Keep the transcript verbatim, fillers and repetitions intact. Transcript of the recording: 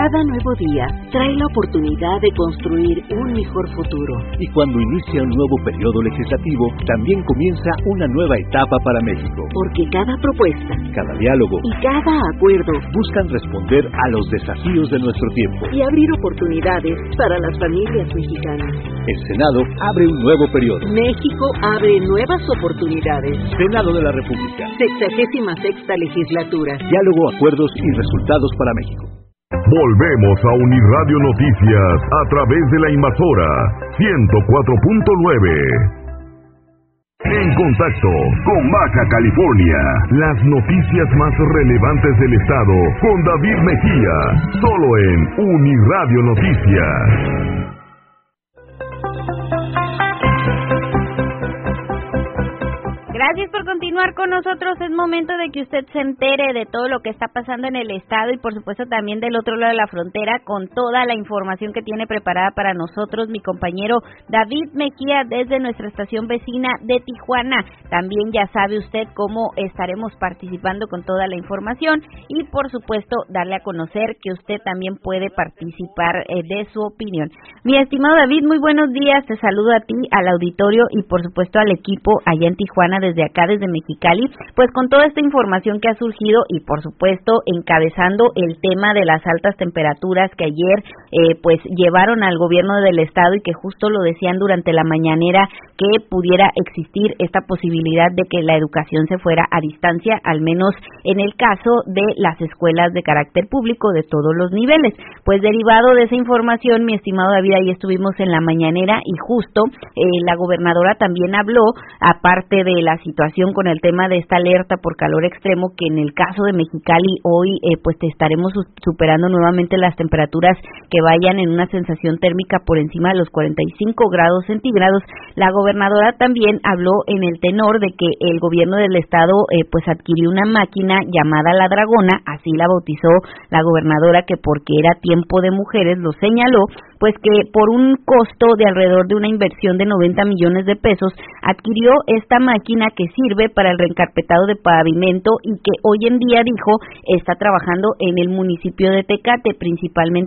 Cada nuevo día trae la oportunidad de construir un mejor futuro. Y cuando inicia un nuevo periodo legislativo, también comienza una nueva etapa para México. Porque cada propuesta, cada diálogo y cada acuerdo buscan responder a los desafíos de nuestro tiempo y abrir oportunidades para las familias mexicanas. El Senado abre un nuevo periodo. México abre nuevas oportunidades. Senado de la República. Sexagésima sexta legislatura. Diálogo, acuerdos y resultados para México. Volvemos a Uniradio Noticias a través de la Invasora ciento cuatro punto nueve. En contacto con Baja California, las noticias más relevantes del estado con David Mejía, solo en Uniradio Noticias. Gracias por continuar con nosotros. Es momento de que usted se entere de todo lo que está pasando en el estado y por supuesto también del otro lado de la frontera con toda la información que tiene preparada para nosotros mi compañero David Mejía desde nuestra estación vecina de Tijuana. También ya sabe usted cómo estaremos participando con toda la información y por supuesto darle a conocer que usted también puede participar eh, de su opinión. Mi estimado David, muy buenos días. Te saludo a ti, al auditorio y por supuesto al equipo allá en Tijuana desde acá, desde Mexicali, pues con toda esta información que ha surgido y por supuesto encabezando el tema de las altas temperaturas que ayer eh, pues llevaron al gobierno del estado y que justo lo decían durante la mañanera que pudiera existir esta posibilidad de que la educación se fuera a distancia, al menos en el caso de las escuelas de carácter público de todos los niveles. Pues derivado de esa información, mi estimado David, ahí estuvimos en la mañanera y justo eh, la gobernadora también habló, aparte de la situación con el tema de esta alerta por calor extremo, que en el caso de Mexicali hoy eh, pues te estaremos superando nuevamente las temperaturas que vayan en una sensación térmica por encima de los cuarenta y cinco grados centígrados. La gobernadora también habló en el tenor de que el gobierno del estado eh, pues adquirió una máquina llamada La Dragona, así la bautizó la gobernadora, que porque era tiempo de mujeres, lo señaló, pues que por un costo de alrededor de una inversión de noventa millones de pesos adquirió esta máquina que sirve para el reencarpetado de pavimento y que hoy en día, dijo, está trabajando en el municipio de Tecate, principalmente